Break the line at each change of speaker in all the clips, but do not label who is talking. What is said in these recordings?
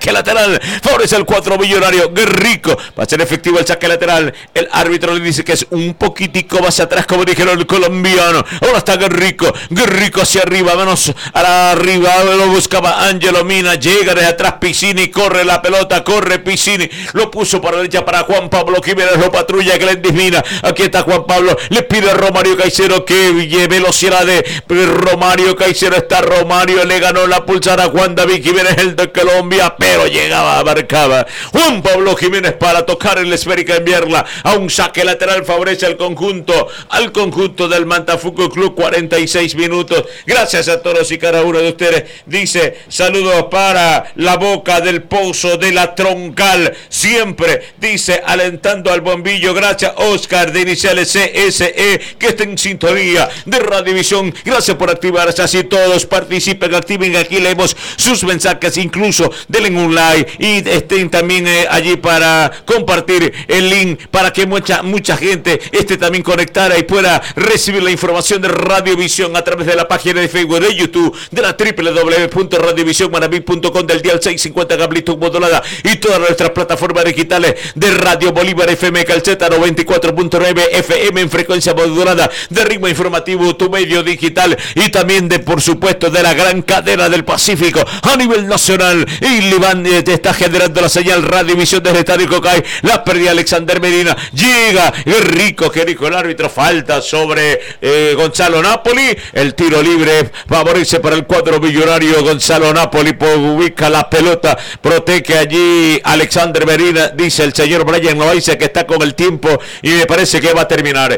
saque lateral, favorece al cuadro millonario. Guerrico va a ser efectivo el saque lateral. El árbitro le dice que es un poquitico más atrás, como dijeron el colombiano. Ahora está Guerrico hacia arriba, menos a la arriba, lo buscaba Ángelo Mina, llega desde atrás Piscini, corre la pelota, corre Piscini, lo puso para la derecha para Juan Pablo Jiménez, lo patrulla Glendis Mina, aquí está Juan Pablo, le pide a Romario Caicedo que lleve velocidad de Romario Caicedo, está Romario, le ganó la pulsada a Juan David Jiménez, el de Colombia, pero llegaba, marcaba Juan Pablo Jiménez para tocar el esférica, enviarla a un saque lateral, favorece al conjunto del Manta Fútbol Club. 46 minutos, gracias a todos y cada uno de ustedes. Dice, saludos para la boca del pozo de la Troncal, siempre, dice, alentando al bombillo, gracias Oscar de iniciales CSE, que está en sintonía de Radiovisión, gracias por activarse, así todos participen, activen, aquí leemos sus mensajes, incluso denle un like y estén también allí para compartir el link, para que mucha gente esté también conectada y pueda recibir la información de Radiovisión a través de la página de Facebook, de YouTube, de la www.radiovisionmanaví.com, del dial 650 Gablito modulada y todas nuestras plataformas digitales de Radio Bolívar FM, Calceta 94.9 FM en frecuencia modulada, de Ritmo Informativo, tu medio digital, y también de, por supuesto, de la gran cadena del Pacífico a nivel nacional. Y Liván está generando la señal Radiovisión desde Estadio Cocay, la pérdida Alexander Medina, llega rico el árbitro, falta sobre Gonzalo Napoli, el tiro libre favorece para el cuadro millonario. Gonzalo Napoli ubica la pelota, protege allí Alexander Medina, dice el señor Brian Loaiza que está con el tiempo y me parece que va a terminar.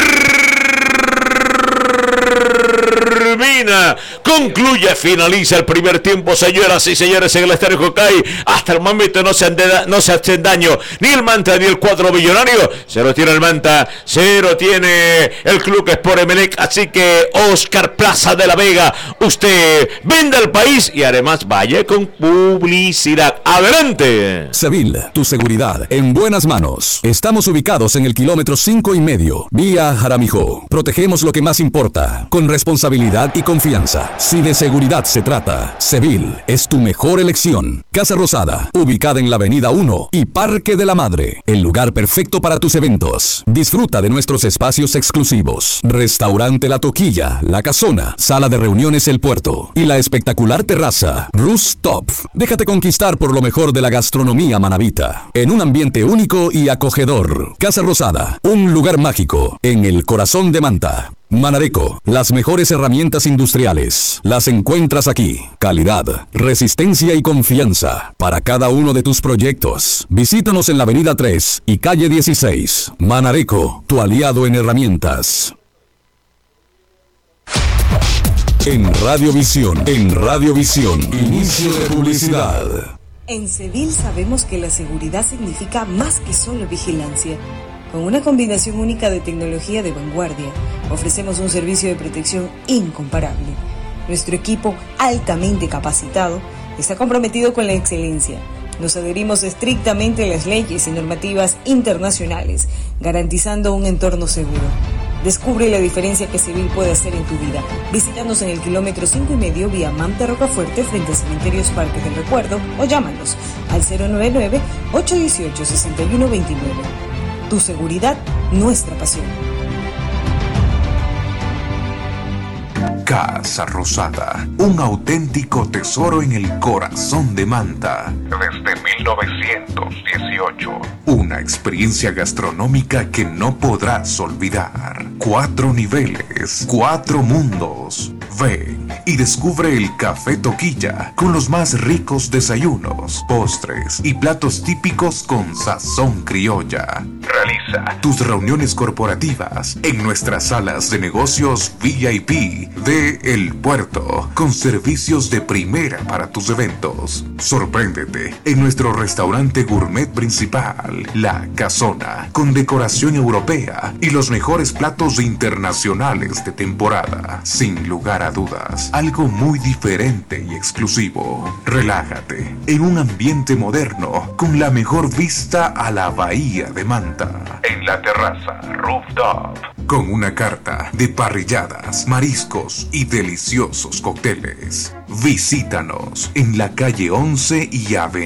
Concluye, finaliza el primer tiempo, señoras y señores, en el Estadio Cocay. Hasta el momento no se hacen daño ni el Manta ni el cuadro millonario. Cero tiene el Manta, cero tiene el Club Sport Emelec. Así que Oscar Plaza de la Vega, usted venda el país y además vaya con publicidad. Adelante.
Sevil, tu seguridad en buenas manos. Estamos ubicados en el kilómetro 5,5, vía Jaramijó. Protegemos lo que más importa, con responsabilidad y confianza. Si de seguridad se trata, Sevil es tu mejor elección. Casa Rosada, ubicada en la Avenida 1 y Parque de la Madre, el lugar perfecto para tus eventos. Disfruta de nuestros espacios exclusivos. Restaurante La Toquilla, La Casona, Sala de Reuniones El Puerto y la espectacular terraza Rooftop. Déjate conquistar por lo mejor de la gastronomía manabita, en un ambiente único y acogedor. Casa Rosada, un lugar mágico en el corazón de Manta. Manareco, las mejores herramientas industriales las encuentras aquí. Calidad, resistencia y confianza para cada uno de tus proyectos. Visítanos en la Avenida 3 y Calle 16. Manareco, tu aliado en herramientas. En Radiovisión, inicio de publicidad.
En Sevil sabemos que la seguridad significa más que solo vigilancia. Con una combinación única de tecnología de vanguardia, ofrecemos un servicio de protección incomparable. Nuestro equipo, altamente capacitado, está comprometido con la excelencia. Nos adherimos estrictamente a las leyes y normativas internacionales, garantizando un entorno seguro. Descubre la diferencia que Sevil puede hacer en tu vida. Visítanos en el kilómetro 5,5 vía Manta Rocafuerte frente a Cementerios Parque del Recuerdo o llámanos al 099-818-6129. Tu seguridad, nuestra pasión.
Casa Rosada, un auténtico tesoro en el corazón de Manta. Desde 1918. Una experiencia gastronómica que no podrás olvidar. 4 niveles, 4 mundos. Ven y descubre el Café Toquilla con los más ricos desayunos, postres y platos típicos con sazón criolla. Realiza tus reuniones corporativas en nuestras salas de negocios VIP de El Puerto, con servicios de primera para tus eventos. Sorpréndete en nuestro restaurante gourmet principal, La Casona, con decoración europea y los mejores platos internacionales de temporada. Sin lugar a dudas, algo muy diferente y exclusivo. Relájate en un ambiente moderno con la mejor vista a la bahía de Manta. En la terraza Rooftop, con una carta de parrilladas, mariscos y deliciosos cócteles. Visítanos en la calle 11 y Avenida